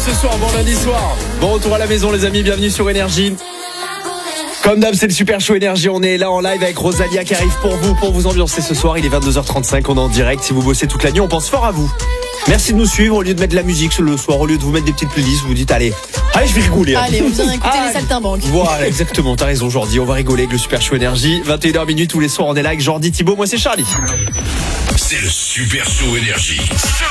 ce soir, bon lundi soir. Bon retour à la maison les amis, bienvenue sur Énergie. Comme d'hab, c'est le Super Show Énergie. On est là en live avec Rosalia qui arrive pour vous ambiancer ce soir. Il est 22h35, on est en direct. Si vous bossez toute la nuit, on pense fort à vous. Merci de nous suivre. Au lieu de mettre de la musique le soir, au lieu de vous mettre des petites playlists, vous vous dites allez, je vais rigoler. Allez, on vient écouter les saltimbanques. Voilà, exactement. T'as raison, Jordi. On va rigoler avec le Super Show Énergie. 21h minuit tous les soirs, on est là avec Jordi, Thibaut. Moi, c'est Charlie. C'est le Super Show Énergie.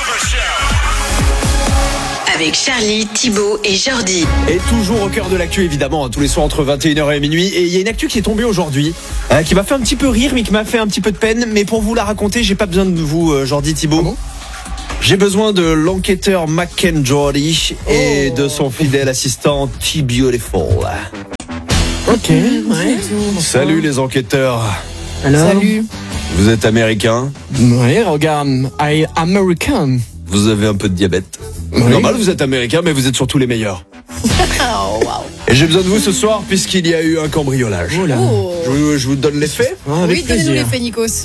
Avec Charlie, Thibaut et Jordi. Et toujours au cœur de l'actu, évidemment, tous les soirs entre 21h et minuit. Et il y a une actu qui est tombée aujourd'hui, qui m'a fait un petit peu rire, mais qui m'a fait un petit peu de peine. Mais pour vous la raconter, j'ai pas besoin de vous, Jordi, Thibaut. Ah bon ? J'ai besoin de l'enquêteur Mackenjordy et de son fidèle assistant T-Beautiful. Ok, ouais. Salut les enquêteurs. Alors, Salut. Vous êtes américain, ouais, regarde, I American. vous avez un peu de diabète. Oui. Normal, vous êtes américain, mais vous êtes surtout les meilleurs. Oh, wow. Et j'ai besoin de vous ce soir puisqu'il y a eu un cambriolage. Oh là. Oh. Je vous donne les faits. Ah, avec Oui, donnez-nous les plaisir. faits, Nikos.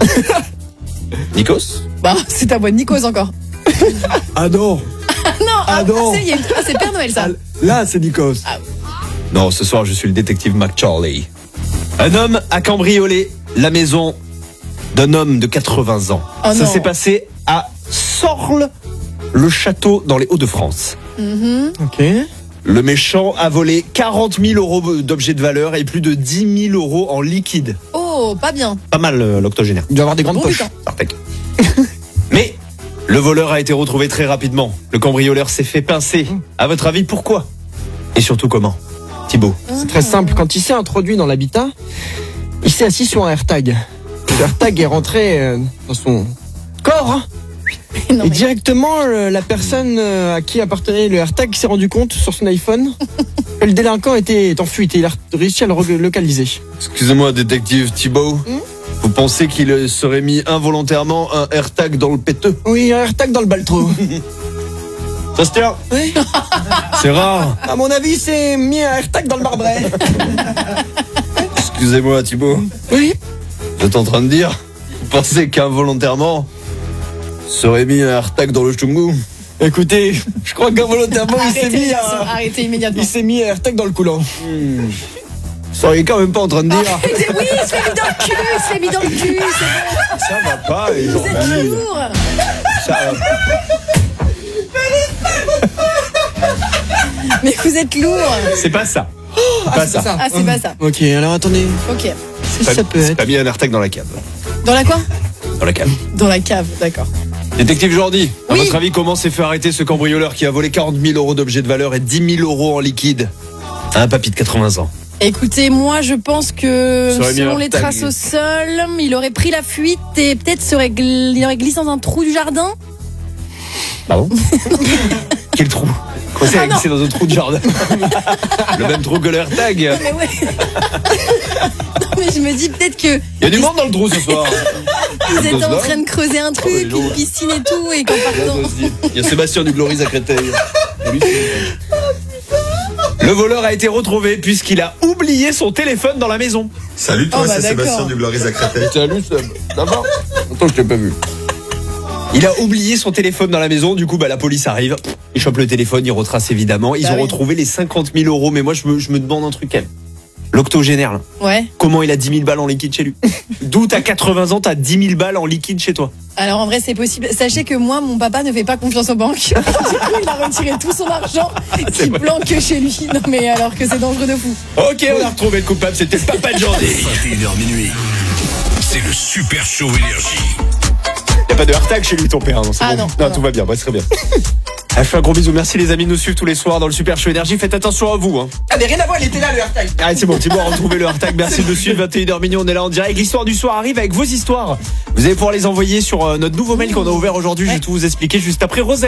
Nikos ? Bah, c'est ta voix de Nikos encore. Ah non. Non, non. c'est Père Noël, ça. Là, c'est Nikos. Ah. Non, ce soir, je suis le détective McCharlie. Un homme a cambriolé la maison d'un homme de 80 ans. Oh Ça non. s'est passé à Sorles, le château dans les Hauts-de-France. Ok. Le méchant a volé 40 000 euros d'objets de valeur et plus de 10 000 euros en liquide. Oh, pas bien. Pas mal, l'octogénaire. Il doit avoir des grandes Bon poches. butin. Sartec. Mais le voleur a été retrouvé très rapidement. Le cambrioleur s'est fait pincer. À votre avis, pourquoi ? Et surtout comment ? Thibaut. C'est très simple. Quand il s'est introduit dans l'habitat, il s'est assis sur un AirTag. Le AirTag est rentré dans son corps. Hein. Non, Et mais- directement, la personne à qui appartenait le AirTag s'est rendu compte sur son iPhone que le délinquant est en fuite et il a réussi à le localiser. Excusez-moi, détective Thibaut. Vous pensez qu'il serait mis involontairement un AirTag dans le péteux ? Oui, un AirTag dans le baltro. Ça se tient ? Oui. C'est rare. À mon avis, c'est mis un AirTag dans le barbret. Excusez-moi, Thibaut. Oui. Vous êtes en train de dire ? Vous pensez qu'involontairement serait mis un AirTag dans le chungu ? Écoutez, je crois qu'involontairement, Arrêtez immédiatement. il s'est mis un AirTag dans le coulant. Vous seriez quand même pas en train de dire Oui, il se l'est mis dans le cul, il se l'est mis dans le cul. c'est ça va pas les bon. Vous êtes lourd. Ça va pas. Mais vous êtes lourd. C'est pas ça. Ah, c'est pas ça. Ah, c'est pas ça. Ok, alors attendez. Ok. Ça peut C'est être. pas mis un AirTag dans la cave. Dans la quoi ? Dans la cave. Dans la cave, d'accord. Détective Jordi, à Oui. votre avis, comment s'est fait arrêter ce cambrioleur qui a volé 40 000 euros d'objets de valeur et 10 000 euros en liquide à un papy de 80 ans? Écoutez, moi je pense que Ça aurait mis selon un les tag. traces au sol, il aurait pris la fuite et peut-être il aurait glissé dans un trou du jardin. Pardon? Quel trou? Quoi, c'est Ah, non. glissé dans un trou de jardin? Le même trou que le AirTag? Mais ouais. Non, mais je me dis peut-être que Il y a du monde dans le trou ce soir. ils étaient en là. train de creuser un truc, Oh, mais non. une piscine et tout, et qu'en partant. Il y a Sébastien du Gloris à Créteil. Le voleur a été retrouvé puisqu'il a oublié son téléphone dans la maison. Salut toi, Oh, bah, c'est d'accord. Sébastien du Gloris à Créteil. Salut Seb. Ça va? Attends, je t'ai pas vu. Il a oublié son téléphone dans la maison, du coup la police arrive, il chope le téléphone, il retrace évidemment, ils Bah ont oui. retrouvé les 50 000 euros, mais moi je me demande un truc quand même. L'octogénaire, là, Ouais. comment il a 10 000 balles en liquide chez lui? D'où t'as 80 ans, t'as 10 000 balles en liquide chez toi? Alors en vrai c'est possible. Sachez que moi mon papa ne fait pas confiance aux banques. Du coup il a retiré tout son argent qui vrai. planque chez lui. Non mais alors que c'est dangereux de fou. Ok, on a retrouvé le coupable, c'était le papa de Jordi. 21h minuit. C'est le Super Show Énergie. Y'a pas de AirTag chez lui ton père, non? C'est Ah bon. non, tout non. va bien, très bien. Je fais un gros bisou, merci les amis de nous suivre tous les soirs dans le Super Show Énergie, faites attention à vous, hein. Ah, mais rien à voir, il était là le AirTag. Allez, c'est bon, Thibaut a retrouvé le AirTag. Merci de nous suivre. 21h minuit, on est là en direct. L'histoire du soir arrive avec vos histoires. Vous allez pouvoir les envoyer sur notre nouveau mail qu'on a ouvert aujourd'hui. Je vais tout vous expliquer juste après Rosalie.